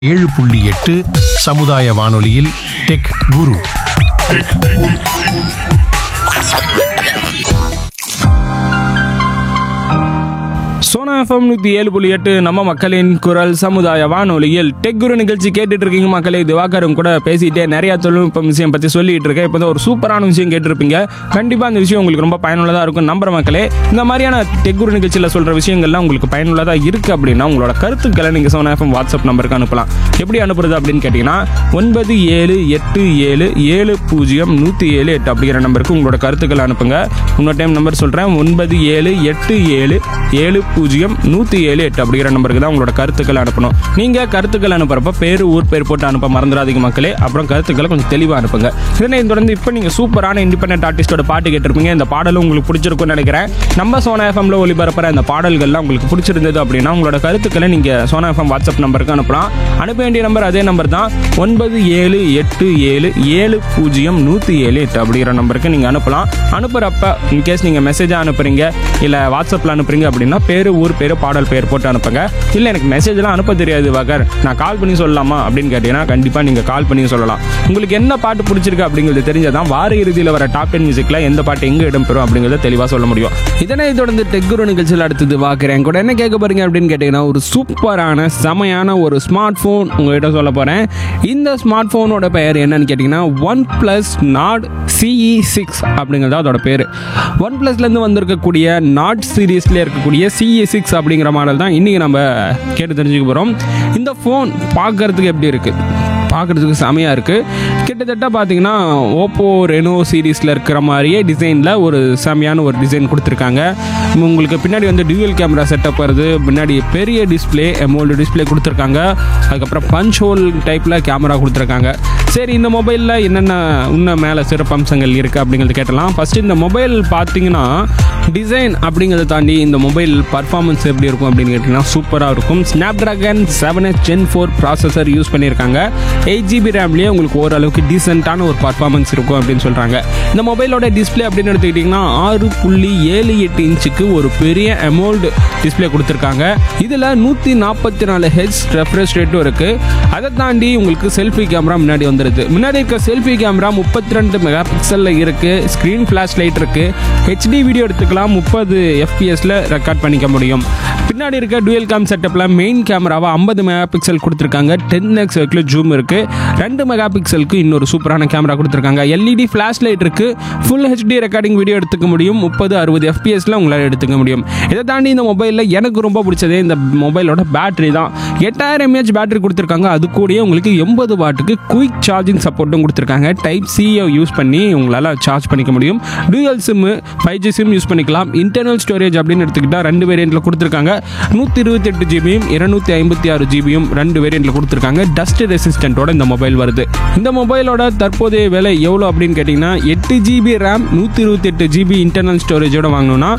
7.8 சமுதாய வானொலியில் டெக் குரு. சோனா எஃப்எம் 107.8 நம்ம மக்களின் குரல் சமுதாய வானொலியில் டெக் குரு நிகழ்ச்சி கேட்டுட்டு இருக்கீங்க மக்களே. திவாகரும் கூட பேசிட்டே நிறைய தொழில்நுட்ப விஷயம் பற்றி சொல்லிட்டு இருக்கேன். இப்போ ஒரு சூப்பரான விஷயம் கேட்டிருப்பீங்க. கண்டிப்பாக அந்த விஷயம் உங்களுக்கு ரொம்ப பயனுள்ளதாக இருக்கும் நம்புற மக்களே. இந்த மாதிரியான டெக் குரு நிகழ்ச்சியில் சொல்கிற விஷயங்கள்லாம் உங்களுக்கு பயனுள்ளதாக இருக்குது அப்படின்னா உங்களோட கருத்துக்களை நீங்கள் சோனா எஃப்எம் வாட்ஸ்அப் நம்பருக்கு அனுப்பலாம். எப்படி அனுப்புறது அப்படின்னு கேட்டிங்கன்னா 9787700107 அப்படிங்கிற நம்பருக்கு உங்களோட கருத்துக்களை அனுப்புங்க. இன்னொரு டைம் நம்பர் சொல்கிறேன், 9787700107 அப்படிங்கிற நம்பருக்கு தான் உங்களோட கருத்துக்களை அனுப்பணும். நீங்கள் கருத்துக்கள் அனுப்புறப்ப பேர் ஊர் பேர் போட்டு அனுப்ப மறந்துடாதீங்க மக்களே. அப்புறம் கருத்துக்களை கொஞ்சம் தெளிவாக அனுப்புங்க. இதனை தொடர்ந்து இப்போ நீங்கள் சூப்பரான இண்டிபெண்டன்ட் ஆர்டிஸ்டோட பாட்டு கேட்டிருப்பீங்க. இந்த பாடலும் உங்களுக்கு பிடிச்சிருக்கும்னு நினைக்கிறேன். நம்ம சோனா எஃப்எம்ல ஒளிபரப்புற இந்த பாடல்கள்லாம் உங்களுக்கு பிடிச்சிருந்தது அப்படின்னா உங்களோட கருத்துக்களை நீங்கள் சோனா எஃப்எம் வாட்ஸ்அப் நம்பருக்கு அனுப்பலாம். அனுப்ப வேண்டிய நம்பர் அதே நம்பர் தான், 9787700107 அப்படிங்கிற நம்பருக்கு நீங்கள் அனுப்பலாம். அனுப்புகிறப்ப இன்கேஸ் நீங்கள் மெசேஜாக அனுப்புறீங்க இல்லை வாட்ஸ்அப்பில் அனுப்புறீங்க அப்படின்னா பேர் ஊர் பேர் பாடல் பேர் போட்டு அனுப்புங்க. இல்லை எனக்கு மெசேஜ்லாம் அனுப்ப தெரியாது வாகர், நான் கால் பண்ணி சொல்லலாமா அப்படின்னு கேட்டீங்கன்னா கண்டிப்பாக நீங்கள் கால் பண்ணி சொல்லலாம். உங்களுக்கு என்ன பாட்டு பிடிச்சிருக்கு அப்படிங்கிறது தெரிஞ்சதான் வார இறுதியில் வர டாப் 10 மியூசிக்கில் எந்த பாட்டு எங்கே இடம்பெறும் அப்படிங்கிறத தெளிவாக சொல்ல முடியும். இதனை தொடர்ந்து டெக் குரு நிகழ்ச்சியில் அடுத்தது வாக்குறேன் கூட என்ன கேட்க போறீங்க அப்படின்னு கேட்டீங்கன்னா ஒரு சூப்பரான செமையான ஒரு ஸ்மார்ட் ஃபோன் உங்கள்கிட்ட சொல்ல போகிறேன். இந்த ஸ்மார்ட் ஃபோனோட பெயர் என்னன்னு கேட்டிங்கன்னா OnePlus Nord CE6 அப்படிங்கிறது அதோட பேர். OnePlusலேருந்து வந்திருக்கக்கூடிய நாட் சீரீஸில் இருக்கக்கூடிய CE6 அப்படிங்கிற மாடல் தான் இன்றைக்கி நம்ம கேட்டு தெரிஞ்சுக்க போகிறோம். இந்த ஃபோன் பார்க்குறதுக்கு எப்படி இருக்குது? பார்க்குறதுக்கு செமையாக இருக்குது. கிட்டத்தட்ட பார்த்தீங்கன்னா ஓப்போ ரெனோ சீரீஸில் இருக்கிற மாதிரியே டிசைனில் ஒரு செமையான ஒரு டிசைன் கொடுத்துருக்காங்க. உங்களுக்கு பின்னாடி வந்து டியூவல் கேமரா செட்டப் வருது. பின்னாடி பெரிய டிஸ்பிளே எமோல்டு டிஸ்பிளே கொடுத்துருக்காங்க. அதுக்கப்புறம் பஞ்ச் ஹோல் டைப்பில் கேமரா கொடுத்துருக்காங்க. சரி, இந்த மொபைலில் என்னென்ன இன்னும் மேலே சிறப்பு அம்சங்கள் இருக்குது அப்படிங்கிறது கேட்டலாம். ஃபஸ்ட்டு இந்த மொபைல் பார்த்தீங்கன்னா டிசைன் அப்படிங்கிறத தாண்டி இந்த மொபைல் பர்ஃபார்மன்ஸ் எப்படி இருக்கும் அப்படின்னு கேட்டிங்கன்னா சூப்பராக இருக்கும். Snapdragon 7H Gen 4 processor use பண்ணியிருக்காங்க. 8GB ரேம்லேயே உங்களுக்கு ஓரளவுக்கு டீசெண்டான ஒரு பர்ஃபார்மன்ஸ் இருக்கும் அப்படின்னு சொல்கிறாங்க. இந்த மொபைலோட டிஸ்பிளே அப்படின்னு எடுத்துக்கிட்டிங்கன்னா 6.78 இன்ச்சுக்கு ஒரு பெரிய எமோல்டு டிஸ்பிளே கொடுத்துருக்காங்க. இதில் 144Hz ரெஃப்ரெஷ் ரேட்டும் இருக்குது. அதை தாண்டி உங்களுக்கு செல்ஃபி கேமரா முன்னாடி வந்துடுது. முன்னாடி இருக்க செல்ஃபி கேமரா 32 மெகா பிக்சலில் இருக்குது. ஸ்க்ரீன் ஃப்ளாஷ் லைட் இருக்குது. HD வீடியோ எடுத்துக்கலாம். 30 FPSல ரெக்கார்ட் பண்ணிக்க முடியும். பின்னாடி இருக்க டுவல் கேம் செட்டப்பில் மெயின் கேமராவை 50 மெகா பிக்சல் கொடுத்துருக்காங்க. 10x வரைக்கும் ஜூம் இருக்குது. 2 மெகா பிக்சலுக்கு இன்னொரு சூப்பரான கேமரா கொடுத்துருக்காங்க. LED ஃப்ளாஷ் லைட் இருக்குது. ஃபுல் HD ரெக்கார்டிங் வீடியோ எடுத்துக்க முடியும். 30-60 FPSல உங்களால் எடுத்துக்க முடியும். இதை தாண்டி இந்த மொபைலில் எனக்கு ரொம்ப பிடிச்சதே இந்த மொபைலோட பேட்டரி தான். 8000 mAh பேட்டரி கொடுத்துருக்காங்க. அது கூடயே உங்களுக்கு 80 வாட்டுக்கு குயிக் சார்ஜிங் சப்போர்ட்டும் கொடுத்துருக்காங்க. Type-C யூஸ் பண்ணி உங்களால் சார்ஜ் பண்ணிக்க முடியும். Dual sim 5G sim use பண்ணிக்கலாம். இன்டர்னல் ஸ்டோரேஜ் அப்படின்னு எடுத்துக்கிட்டால் 2 வேரியண்ட்டில் கொடுத்துருக்காங்க. 128GBயும் 256GBயும் 2 வேரியண்ட்டில் கொடுத்துருக்காங்க. டஸ்ட் ரெசிஸ்டன்ட்டோட இந்த மொபைல் வருது. இந்த மொபைலோட தற்போதைய விலை எவ்வளோ அப்படின்னு கேட்டிங்கன்னா 8GB ரேம் 128GB இன்டர்னல் ஸ்டோரேஜோட வாங்கணும்னா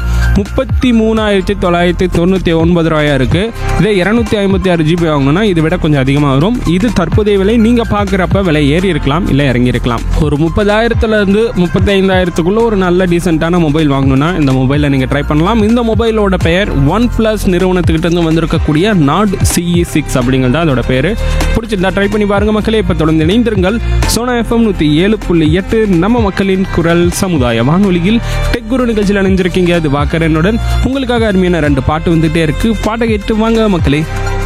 33,999 ரூபாயா இருக்குது. இதே 256GB வாங்கணும்னா இதை விட கொஞ்சம் அதிகமாக வரும். இது தற்போதைய விலை. நீங்கள் பார்க்குறப்ப விலை ஏறி இருக்கலாம், இல்லை இறங்கி இருக்கலாம். ஒரு 30,000 35,000 ஒரு நல்ல டீசெண்டான மொபைல் வாங்கணும்னா இந்த மொபைலை நீங்கள் ட்ரை பண்ணலாம். இந்த மொபைலோட பெயர் OnePlus நிறுவனத்துக்கிட்ட இருந்து வந்திருக்கக்கூடிய Nord CE6 அப்படிங்கிறது அதோட பேர். பிடிச்சிருந்தா ட்ரை பண்ணி பாருங்க மக்களே. இப்போ தொடர்ந்து இணைந்திருங்கள். சோனா எஃப்எம் 107.8 நம்ம மக்களின் குரல் சமுதாய வானொலியில் டெக் குரு நிகழ்ச்சியில் அணிஞ்சிருக்கீங்க. அது வாக்கரனுடன் உங்களுக்காக அருமையான 2 பாட்டு வந்துட்டே இருக்கு. பாட்டை கேட்டு வாங்க மக்களே.